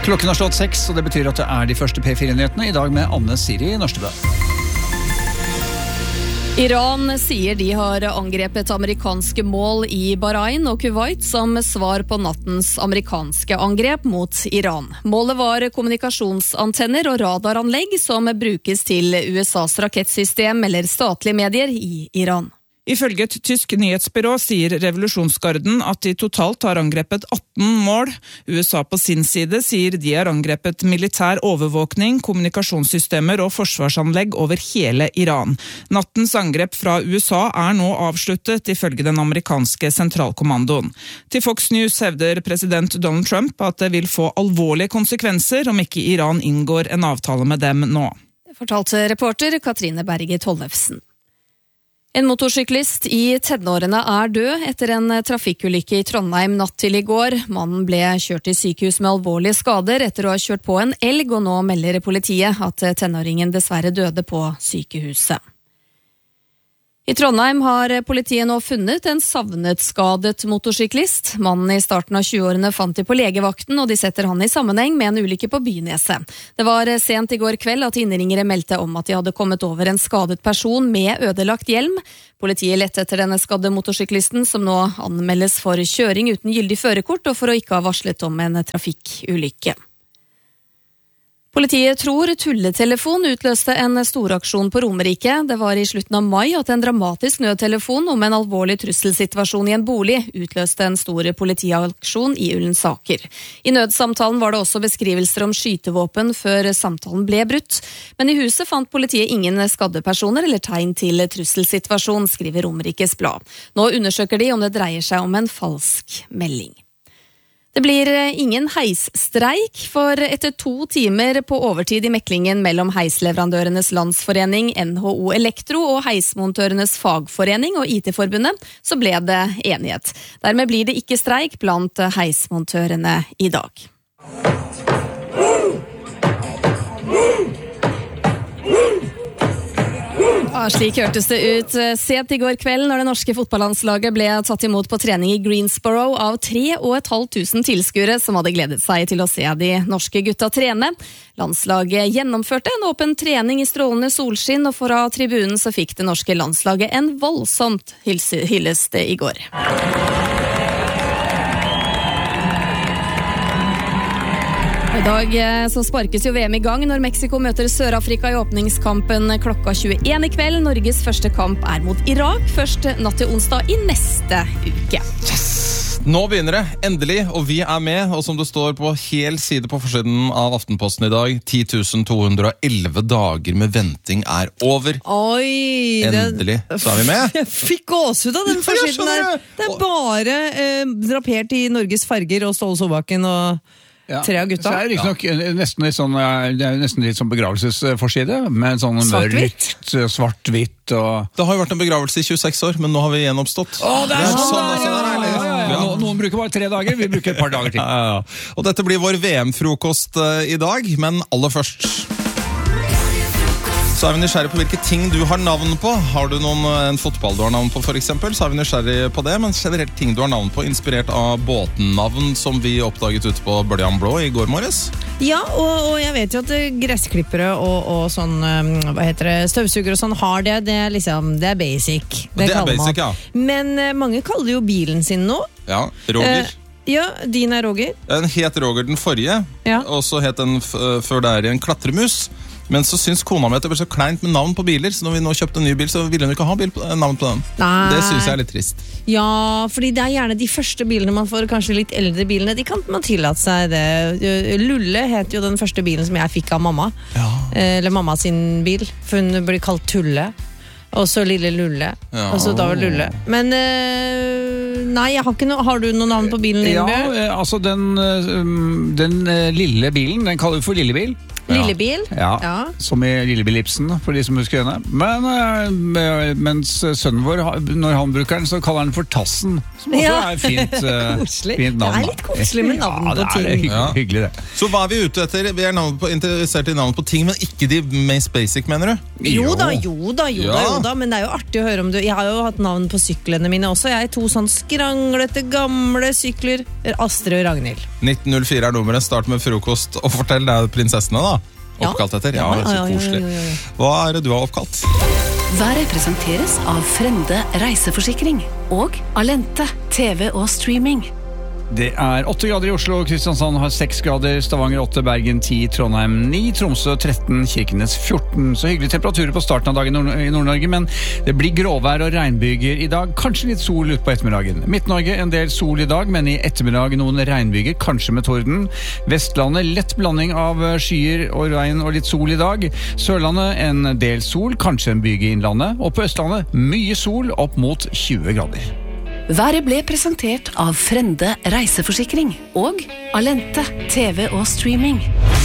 Klokken har slått 6, og det betyr at det de første P4-nyhetene I dag med Anne Siri Nørstebø. Iran sier de har angrepet amerikanske mål I Bahrain og Kuwait som svar på nattens amerikanske angrep mot Iran. Målet var kommunikasjonsantenner og radaranlegg som brukes til USAs rakettsystem eller statlige medier I Iran. Ifølge et tysk nyhetsbyrå sier revolusjonsgarden at de totalt har angrepet 18 mål. USA på sin side sier de har angrepet militær overvåkning, kommunikasjonssystemer og forsvarsanlegg over hele Iran. Nattens angrep fra USA nå avsluttet ifølge den amerikanske sentralkommandoen. Til Fox News hevder president Donald Trump at det vil få alvorlige konsekvenser om ikke Iran inngår en avtale med dem nå. Det fortalte reporter Katrine Berge Tollefsen. En motorsyklist I tenårene død etter en trafikkulykke I Trondheim natt til I går. Mannen ble kjørt til sykehus med alvorlige skader etter å ha kjørt på en elg, og nå melder politiet at tenåringen dessverre døde på sykehuset. I Trondheim har politiet nå funnet en savnet skadet motorsyklist. Mannen I starten av 20-årene fant de på legevakten, og de setter han I sammenheng med en ulykke på Byneset. Det var sent I går kveld at innringere meldte om at de hadde kommet over en skadet person med ødelagt hjelm. Politiet lette etter denne skadde motorsyklisten, som nå anmeldes for kjøring uten gyldig førerkort og for å ikke ha varslet om en trafikkulykke. Politiet tror tulletelefon utløste en storaksjon på Romerike. Det var I slutten av mai at en dramatisk nødtelefon om en alvorlig trusselsituasjon I en bolig utløste en stor politiaksjon I Ullensaker. I nødsamtalen var det også beskrivelser om skytevåpen før samtalen ble brutt. Men I huset fant politiet ingen skadde personer eller tegn til trusselsituasjon, skriver Romerikes Blad. Nå undersøker de om det dreier seg om en falsk melding. Det blir ingen heisstreik, for etter 2 timer på overtid I meklingen mellom Heisleverandørenes Landsforening, NHO Elektro og Heismontørenes Fagforening og IT-forbundet, så ble det enighet. Dermed blir det ikke streik blant heismontørene I dag. Slik hørtes det ut sent I går kveld når det norske fotballandslaget ble tatt imot på trening I Greensboro av 3.500 tilskuere som hadde gledet seg til å se de norske gutta trene. Landslaget gjennomførte en åpen trening I strålende solskinn, og fra tribunen så fikk det norske landslaget en voldsomt hyllest I går. I dag så sparkes jo VM I gang når Mexico møter Sør-Afrika I åpningskampen klokka 21 I kveld. Norges første kamp mot Irak, først natt til onsdag I neste uke. Yes! Nå begynner det, endelig, og vi med, og som det står på hel side på forsiden av Aftenposten I dag, 10.211 dager med venting over. Oi! Endelig, så vi med. Jeg fikk gåsehud av den forsiden der. Det bare drapert I Norges farger og Ståle Solbakken og... Ja. 3 av gutta. Så det nok nesten litt sånn, det nesten litt sånn begravelsesforside, med sånn mørkt, svart-hvitt og... Det har jo vært en begravelse I 26 år, men nå har vi gjenoppstått. Det sånn. Noen bruker bare 3 dager, vi bruker et par dager til. Ja. Og dette blir vår VM-frokost I dag, men aller først... Så vi nysgjerrig på hvilke ting du har navn på. Har du en fotball du har navn på for eksempel, så vi nysgjerrig på det, men generelt ting du har navn på, inspirert av båtnavn som vi oppdaget ut på Bøljan Blå I går morges. Ja, og jeg vet jo at gressklippere og sånn, hva heter det, støvsuger og sånn har det, liksom, det basic. Det basic, ja. Men mange kaller jo bilen sin nå. Ja, Roger. Ja, din Roger. Den het Roger den forrige, ja. Og så het den før der en klatremus. Men så syns kona mi at det ble så kleint med navn på biler, så når vi nå kjøpte en ny bil, så ville hun ikke ha navn på den. Nei. Det synes jeg litt trist. Ja, fordi det gjerne de første bilene man får, kanskje litt eldre bilene, de kan man tillate seg det. Lulle het jo den første bilen som jeg fikk av mamma. Ja. Eller mamma sin bil, for hun ble kalt Tulle. Og så lille Lulle. Ja. Og så da var Lulle. Men nei, jeg har ikke noe. Har du noen navn på bilen din? Ja, altså den lille bilen, den kaller vi for Lillebil. Lillebil. Ja, som i Lillebil-Ibsen, for de som husker henne. Men mens sønnen vår, når han bruker den, så kaller han den for Tassen. Som også er et fint navn. Det er litt koselig med navn på ting. Det er hyggelig det. Så hva er vi ute etter? Vi er interessert i navn på ting, men ikke de mest basic, mener du? Jo da, men det er jo artig å høre om du. Jeg har jo hatt navn på syklene mine også. Jeg er 2 sånn skranglete, gamle sykler. Astrid og Ragnhild. 1904 er nummeret. Start med frokost og fortell, det er prinsessene da. Oppkalt etter. Ja, så koselig. Hva er det du har oppkalt? Været presenteres av Frende reiseforsikring og Alente TV og streaming. Det er 8 grader i Oslo, Kristiansand har 6 grader, Stavanger 8, Bergen 10, Trondheim 9, Tromsø 13, Kirkenes 14. Så hyggelig temperaturer på starten av dagen i Nord-Norge, men det blir gråvær og regnbyger i dag. Kanskje litt sol ut på ettermiddagen. Midt-Norge en del sol i dag, men i ettermiddag noen regnbyger, kanskje med torden. Vestlandet lett blanding av skyer og regn og litt sol i dag. Sørlandet en del sol, kanskje en byge i innlandet. Og på Østlandet mye sol opp mot 20 grader. Været ble presentert av Frende reiseforsikring og Alente TV og streaming.